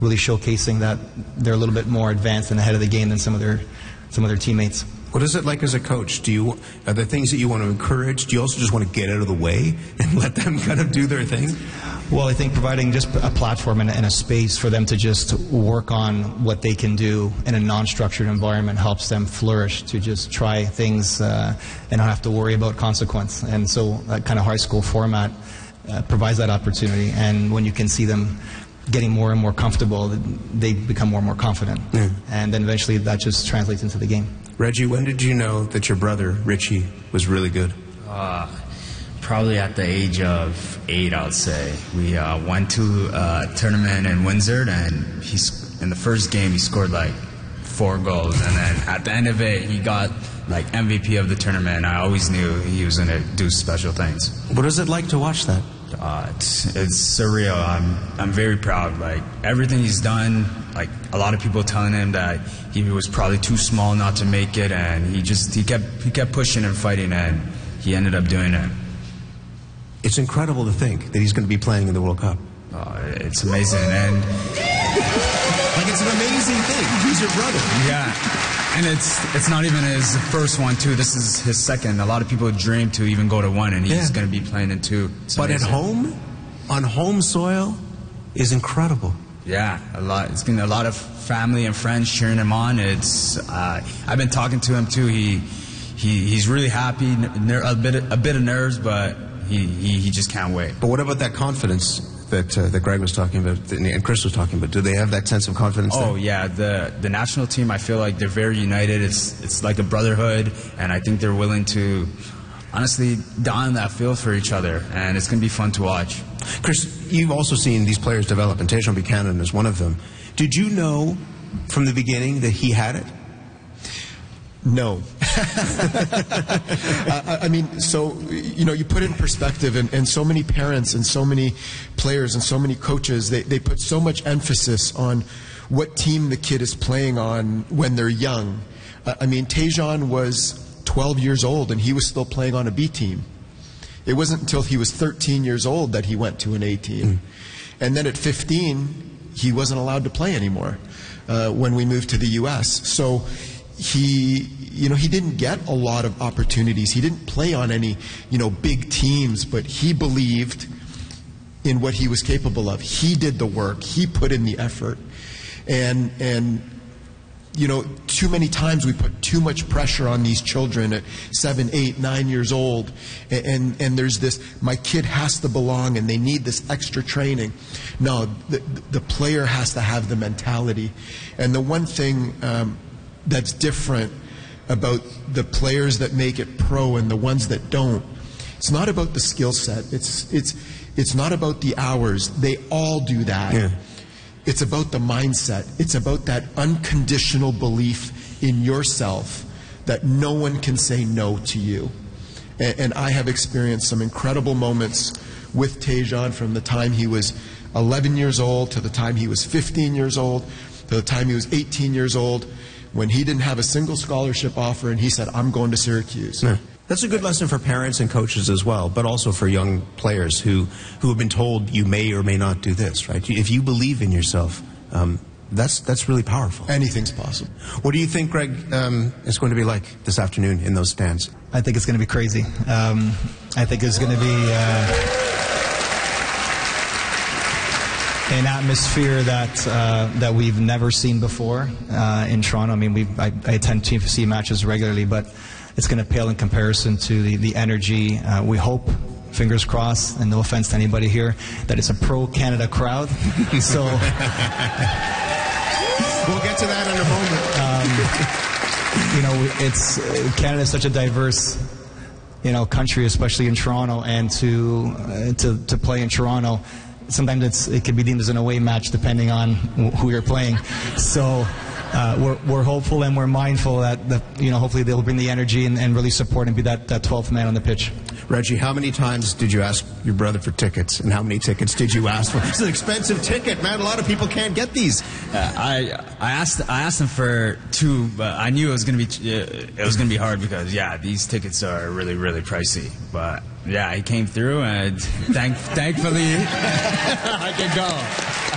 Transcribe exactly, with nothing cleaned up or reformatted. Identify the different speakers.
Speaker 1: really showcasing that they're a little bit more advanced and ahead of the game than some of their some of their teammates.
Speaker 2: What is it like as a coach? Do you are there things that you want to encourage? Do you also just want to get out of the way and let them kind of do their thing?
Speaker 1: Well, I think providing just a platform and, and a space for them to just work on what they can do in a non-structured environment helps them flourish, to just try things uh, and not have to worry about consequence. And so that kind of high school format uh, provides that opportunity. And when you can see them getting more and more comfortable, they become more and more confident. Yeah. And then eventually that just translates into the game.
Speaker 2: Reggie, when did you know that your brother, Richie, was really good?
Speaker 3: Uh, probably at the age of eight, I would say. We uh, went to a tournament in Windsor, and he's, in the first game he scored like four goals. And then at the end of it, he got like M V P of the tournament. I always knew he was going to do special things.
Speaker 2: What is it like to watch that?
Speaker 3: Uh, it's, it's surreal. I'm I'm very proud. Like everything he's done, like a lot of people telling him that he was probably too small not to make it, and he just he kept he kept pushing and fighting, and he ended up doing it.
Speaker 2: It's incredible to think that he's going to be playing in the World Cup.
Speaker 3: Uh, it's amazing, and
Speaker 2: like it's an amazing thing. He's your brother.
Speaker 3: Yeah. And it's it's not even his first one, too. This is his second. A lot of people dream to even go to one, and he's yeah. going to be playing in two. It's
Speaker 2: but amazing. At home, on home soil, is incredible.
Speaker 3: Yeah, a lot. It's been a lot of family and friends cheering him on. It's uh, I've been talking to him too. He he he's really happy. A bit a bit of nerves, but he he, he just can't wait.
Speaker 2: But what about that confidence that uh, that Greg was talking about and Chris was talking about? Do they have that sense of confidence?
Speaker 3: Oh
Speaker 2: there?
Speaker 3: yeah, the the national team, I feel like they're very united. It's it's like a brotherhood, and I think they're willing to honestly die on that field for each other, and it's going to be fun to watch.
Speaker 2: Chris, you've also seen these players develop, and Tajon Buchanan is one of them. Did you know from the beginning that he had it?
Speaker 4: No. I, I mean, so, you know, you put it in perspective, and, and so many parents and so many players and so many coaches, they, they put so much emphasis on what team the kid is playing on when they're young. Uh, I mean, Tajon was twelve years old, and he was still playing on a B team. It wasn't until he was thirteen years old that he went to an A team. Mm. And then at fifteen, he wasn't allowed to play anymore uh, when we moved to the U S So he, you know, he didn't get a lot of opportunities. He didn't play on any, you know, big teams, but he believed in what he was capable of. He did the work. He put in the effort. And, and you know, too many times we put too much pressure on these children at seven, eight, nine years old, and, and, and there's this, my kid has to belong and they need this extra training. No, the, the player has to have the mentality. And the one thing um, that's different about the players that make it pro and the ones that don't, it's not about the skill set. It's, it's, it's not about the hours. They all do that. Yeah. It's about the mindset. It's about that unconditional belief in yourself that no one can say no to you. And, and I have experienced some incredible moments with Tajon from the time he was eleven years old to the time he was fifteen years old to the time he was eighteen years old, when he didn't have a single scholarship offer and he said, I'm going to Syracuse.
Speaker 2: Yeah. That's a good lesson for parents and coaches as well, but also for young players who, who have been told you may or may not do this, right? If you believe in yourself, um, that's, that's really powerful.
Speaker 4: Anything's possible.
Speaker 2: What do you think, Greg, um, is going to be like this afternoon in those stands?
Speaker 1: I think it's going to be crazy. Um, I think it's going to be uh, an atmosphere that uh, that we've never seen before uh, in Toronto. I mean, we I, I attend T F C matches regularly, but it's going to pale in comparison to the, the energy. Uh, we hope, fingers crossed, and no offense to anybody here, that it's a pro-Canada crowd. So
Speaker 2: we'll get to that
Speaker 1: in a moment. Um, you know, it's uh, Canada is such a diverse, you know, country, especially in Toronto, and to uh, to to play in Toronto, sometimes it's it can be deemed as an away match depending on who you're playing. So. Uh, we're, we're hopeful and we're mindful that, the, you know, hopefully they'll bring the energy and, and really support and be that, that twelfth man on the pitch.
Speaker 2: Reggie, how many times did you ask your brother for tickets, and how many tickets did you ask for? It's an expensive ticket, man. A lot of people can't get these.
Speaker 3: Uh, I I asked I asked him for two, but I knew it was gonna be uh, it was gonna be hard because yeah, these tickets are really really pricey. But yeah, he came through, and thank, thankfully I can go.